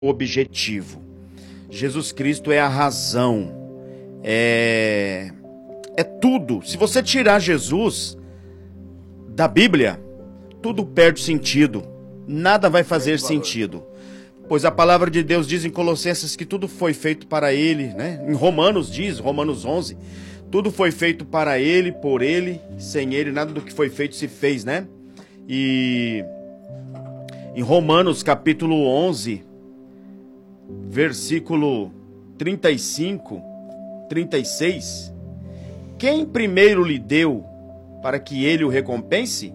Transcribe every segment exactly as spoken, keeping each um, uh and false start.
objetivo. Jesus Cristo é a razão, é, é tudo. Se você tirar Jesus da Bíblia, tudo perde sentido, nada vai fazer sentido. Pois a palavra de Deus diz em Colossenses que tudo foi feito para Ele, né? Em Romanos diz, Romanos onze, tudo foi feito para Ele, por Ele, sem Ele, nada do que foi feito se fez, né? E em Romanos capítulo onze, versículo trinta e cinco, trinta e seis, quem primeiro lhe deu para que Ele o recompense?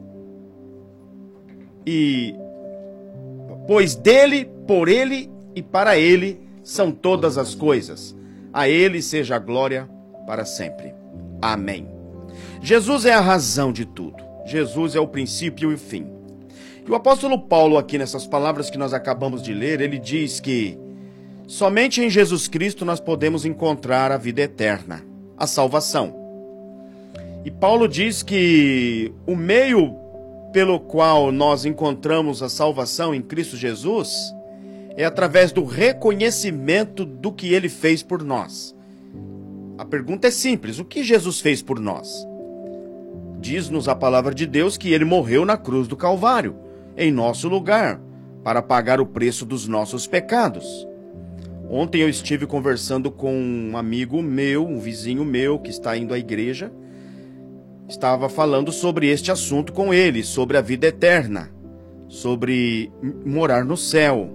E pois dele, por Ele e para Ele são todas as coisas. A Ele seja a glória para sempre. Amém. Jesus é a razão de tudo. Jesus é o princípio e o fim. E o apóstolo Paulo, aqui nessas palavras que nós acabamos de ler, ele diz que somente em Jesus Cristo nós podemos encontrar a vida eterna, a salvação. E Paulo diz que o meio pelo qual nós encontramos a salvação em Cristo Jesus é através do reconhecimento do que Ele fez por nós. A pergunta é simples: o que Jesus fez por nós? Diz-nos a palavra de Deus que Ele morreu na cruz do Calvário, em nosso lugar, para pagar o preço dos nossos pecados. Ontem eu estive conversando com um amigo meu, um vizinho meu que está indo à igreja. Estava falando sobre este assunto com ele, sobre a vida eterna, sobre morar no céu.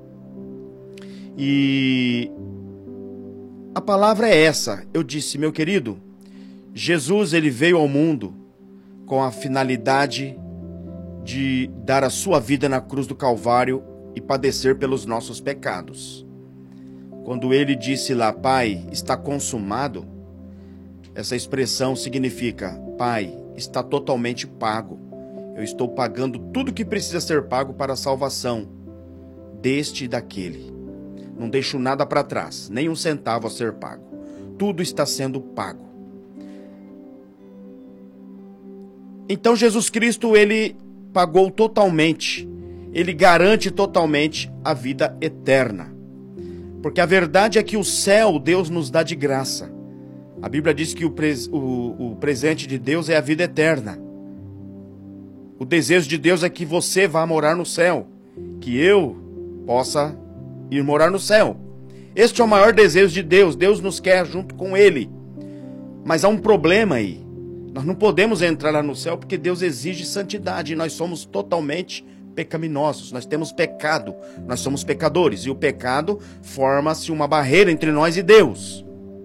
E a palavra é essa. Eu disse, meu querido, Jesus ele veio ao mundo com a finalidade de dar a sua vida na cruz do Calvário e padecer pelos nossos pecados. Quando ele disse lá, Pai, está consumado, essa expressão significa, Pai, está totalmente pago. Eu estou pagando tudo que precisa ser pago para a salvação deste e daquele. Não deixo nada para trás, nem um centavo a ser pago. Tudo está sendo pago. Então Jesus Cristo, ele pagou totalmente. Ele garante totalmente a vida eterna. Porque a verdade é que o céu Deus nos dá de graça. A Bíblia diz que o, pres, o, o presente de Deus é a vida eterna. O desejo de Deus é que você vá morar no céu. Que eu possa ir morar no céu. Este é o maior desejo de Deus. Deus nos quer junto com Ele. Mas há um problema aí. Nós não podemos entrar lá no céu porque Deus exige santidade. E nós somos totalmente pecaminosos. Nós temos pecado. Nós somos pecadores. E o pecado forma-se uma barreira entre nós e Deus.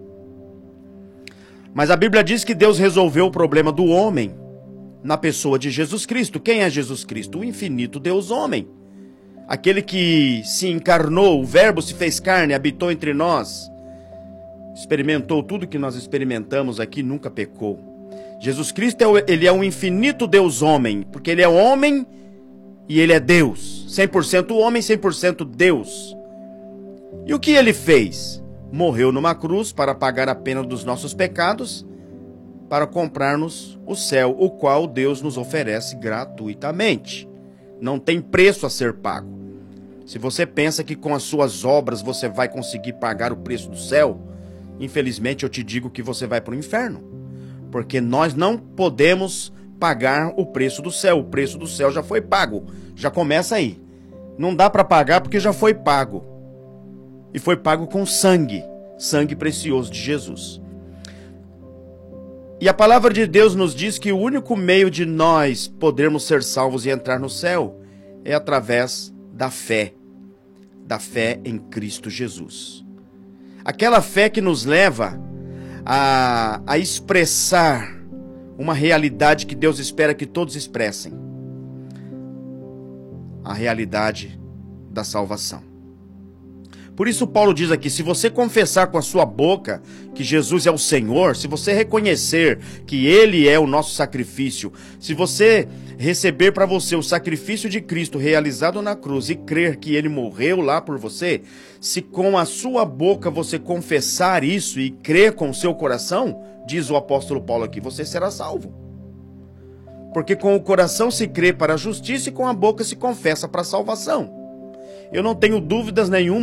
Mas a Bíblia diz que Deus resolveu o problema do homem na pessoa de Jesus Cristo. Quem é Jesus Cristo? O infinito Deus homem. Aquele que se encarnou, o verbo se fez carne, habitou entre nós. Experimentou tudo que nós experimentamos aqui, nunca pecou. Jesus Cristo, é o, ele é um infinito Deus homem, porque ele é homem e ele é Deus. cem por cento homem, cem por cento Deus. E o que ele fez? Morreu numa cruz para pagar a pena dos nossos pecados, para comprar-nos o céu, o qual Deus nos oferece gratuitamente. Não tem preço a ser pago. Se você pensa que com as suas obras você vai conseguir pagar o preço do céu, infelizmente eu te digo que você vai para o inferno. Porque nós não podemos pagar o preço do céu. O preço do céu já foi pago. Já começa aí. Não dá para pagar porque já foi pago. E foi pago com sangue. Sangue precioso de Jesus. E a palavra de Deus nos diz que o único meio de nós podermos ser salvos e entrar no céu é através da fé. Da fé em Cristo Jesus. Aquela fé que nos leva a, a expressar uma realidade que Deus espera que todos expressem. A realidade da salvação. Por isso Paulo diz aqui, se você confessar com a sua boca que Jesus é o Senhor, se você reconhecer que Ele é o nosso sacrifício, se você receber para você o sacrifício de Cristo realizado na cruz e crer que Ele morreu lá por você, se com a sua boca você confessar isso e crer com o seu coração, diz o apóstolo Paulo aqui, você será salvo. Porque com o coração se crê para a justiça e com a boca se confessa para a salvação. Eu não tenho dúvidas nenhuma